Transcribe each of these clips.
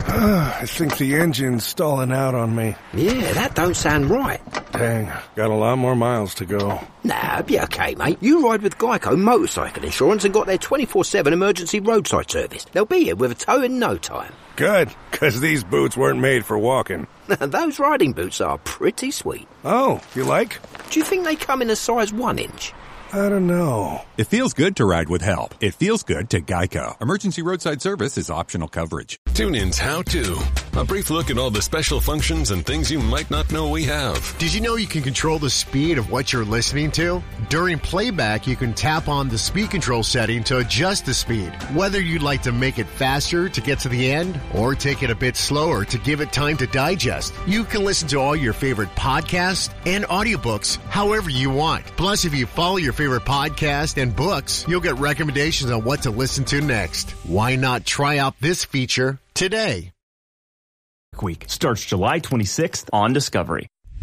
I think the engine's stalling out on me. Yeah, that don't sound right. Dang, got a lot more miles to go. Nah, it'll be okay, mate. You ride with Geico Motorcycle Insurance and got their 24/7 emergency roadside service. They'll be here with a tow in no time. Good, 'cause these boots weren't made for walking. Those riding boots are pretty sweet. Oh, you like? Do you think they come in a size 1 inch? I don't know. It feels good to ride with help. It feels good to Geico. Emergency roadside service is optional coverage. TuneIn's How To. A brief look at all the special functions and things you might not know we have. Did you know you can control the speed of what you're listening to? During playback, you can tap on the speed control setting to adjust the speed. Whether you'd like to make it faster to get to the end or take it a bit slower to give it time to digest, you can listen to all your favorite podcasts and audiobooks however you want. Plus, if you follow your favorite podcast and books, you'll get recommendations on what to listen to next. Why not try out this feature today? Week starts July 26th on Discovery.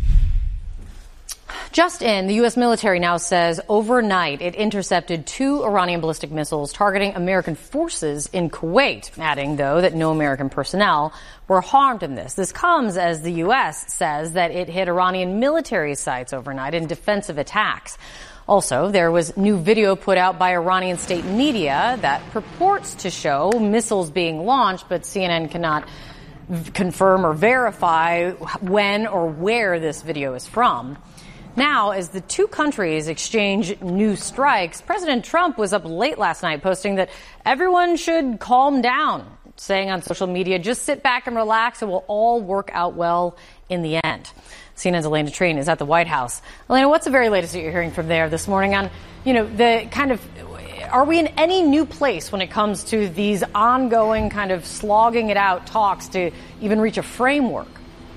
Just in, the U.S. military now says overnight it intercepted 2 Iranian ballistic missiles targeting American forces in Kuwait, adding, though, that no American personnel were harmed in this. This comes as the U.S. says that it hit Iranian military sites overnight in defensive attacks. Also, there was new video put out by Iranian state media that purports to show missiles being launched, but CNN cannot confirm or verify when or where this video is from. Now, as the two countries exchange new strikes, President Trump was up late last night posting that everyone should calm down, saying on social media, just sit back and relax, it will all work out well in the end. CNN's Elena Trine is at the White House. Elena, what's the very latest that you're hearing from there this morning on, the kind of, are we in any new place when it comes to these ongoing kind of slogging it out talks to even reach a framework?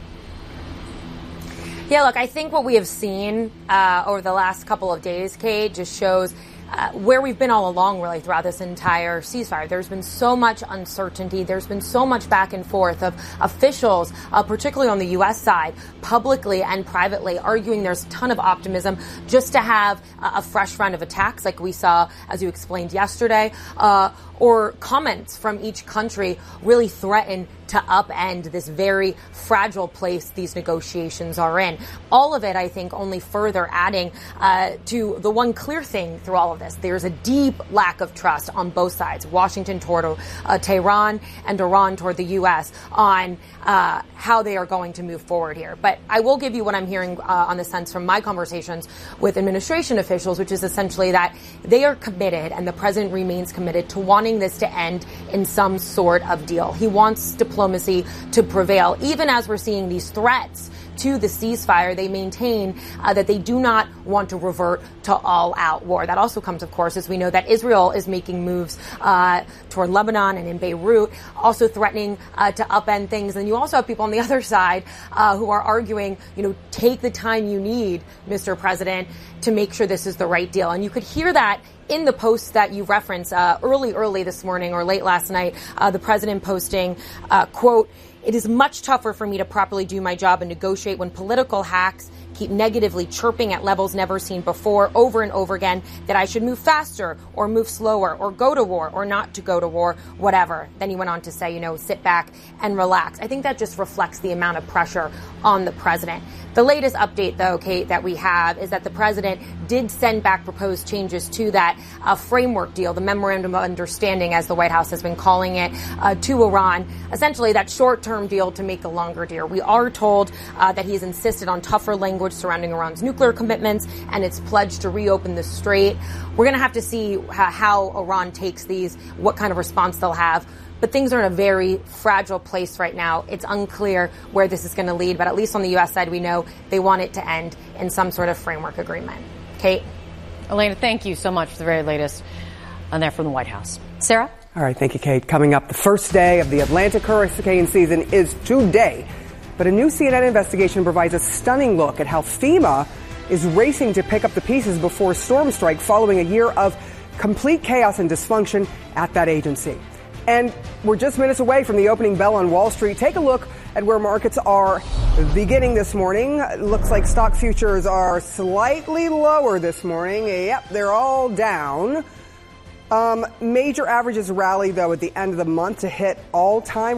Yeah, look, I think what we have seen over the last couple of days, Kate, just shows where we've been all along, really, throughout this entire ceasefire. There's been so much uncertainty. There's been so much back and forth of officials, particularly on the U.S. side, publicly and privately, arguing there's a ton of optimism just to have a fresh round of attacks like we saw, as you explained yesterday, or comments from each country really threaten to upend this very fragile place these negotiations are in. All of it, I think, only further adding to the one clear thing through all of this. There's a deep lack of trust on both sides, Washington toward Tehran and Iran toward the U.S. on how they are going to move forward here. But I will give you what I'm hearing on the sense from my conversations with administration officials, which is essentially that they are committed, and the president remains committed to wanting this to end in some sort of deal. He wants diplomacy to prevail. Even as we're seeing these threats to the ceasefire, they maintain that they do not want to revert to all-out war. That also comes, of course, as we know that Israel is making moves toward Lebanon and in Beirut, also threatening to upend things. And you also have people on the other side who are arguing, take the time you need, Mr. President, to make sure this is the right deal. And you could hear that in the post that you referenced early this morning or late last night, the president posting, quote, "It is much tougher for me to properly do my job and negotiate when political hacks keep negatively chirping at levels never seen before over and over again that I should move faster or move slower or go to war or not to go to war, whatever." Then he went on to say, sit back and relax. I think that just reflects the amount of pressure on the president. The latest update, though, Kate, that we have is that the president did send back proposed changes to that framework deal, the memorandum of understanding, as the White House has been calling it, to Iran, essentially that short-term deal to make a longer deal. We are told that he has insisted on tougher language surrounding Iran's nuclear commitments and its pledge to reopen the strait. We're going to have to see how Iran takes these, what kind of response they'll have. But things are in a very fragile place right now. It's unclear where this is going to lead, but at least on the U.S. side, we know they want it to end in some sort of framework agreement. Kate? Elena, thank you so much for the very latest on there from the White House. Sarah? All right, thank you, Kate. Coming up, the first day of the Atlantic hurricane season is today. But a new CNN investigation provides a stunning look at how FEMA is racing to pick up the pieces before storm strike following a year of complete chaos and dysfunction at that agency. And we're just minutes away from the opening bell on Wall Street. Take a look at where markets are beginning this morning. Looks like stock futures are slightly lower this morning. Yep, they're all down. Major averages rally, though, at the end of the month to hit all-time